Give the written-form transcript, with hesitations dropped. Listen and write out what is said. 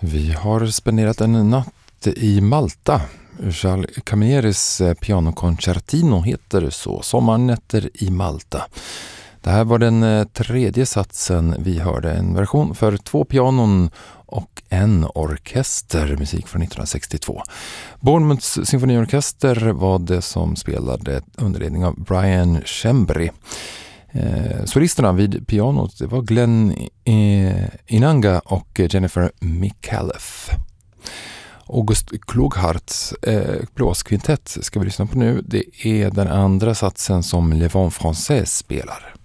Vi har spenderat en natt i Malta. Charles Camieris pianoconcertino heter så, Sommarnätter i Malta. Det här var den tredje satsen vi hörde, en version för 2 pianon och en orkester, musik från 1962. Bournemouths symfoniorkester var det som spelade under ledning av Brian Chembry. Solisterna vid pianot det var Glenn Inanga och Jennifer Micallef. August Klugharts blåskvintett ska vi lyssna på nu. Det är den andra satsen som Le Vent Français spelar.